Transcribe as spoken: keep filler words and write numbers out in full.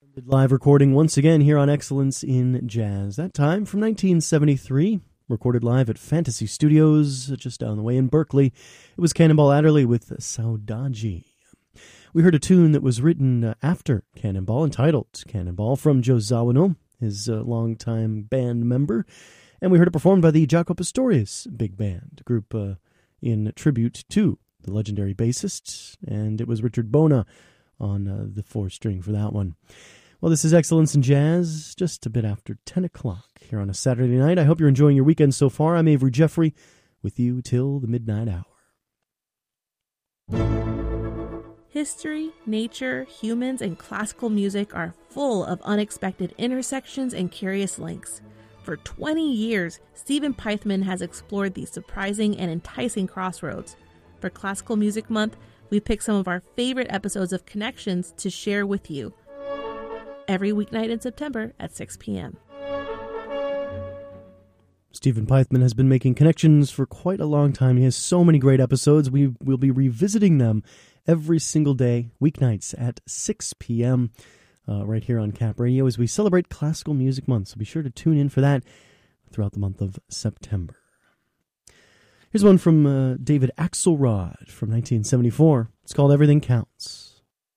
Live recording once again here on Excellence in Jazz. That time from nineteen seventy-three, recorded live at Fantasy Studios just down the way in Berkeley. It was Cannonball Adderley with Saudade. We heard a tune that was written after Cannonball, entitled Cannonball, from Joe Zawinul, his uh, longtime band member. And we heard it performed by the Jaco Pastorius Big Band, group uh, in tribute to the legendary bassist. And it was Richard Bona on uh, the four-string for that one. Well, this is Excellence in Jazz, just a bit after ten o'clock here on a Saturday night. I hope you're enjoying your weekend so far. I'm Avery Jeffrey with you till the midnight hour. History, nature, humans, and classical music are full of unexpected intersections and curious links. For twenty years, Stephen Peithman has explored these surprising and enticing crossroads. For Classical Music Month, we picked some of our favorite episodes of Connections to share with you every weeknight in September at six p.m. Stephen Peithman has been making connections for quite a long time. He has so many great episodes. We will be revisiting them every single day, weeknights at six p.m. Uh, right here on Cap Radio as we celebrate Classical Music Month. So be sure to tune in for that throughout the month of September. Here's one from uh, David Axelrod from nineteen seventy-four. It's called Everything Counts.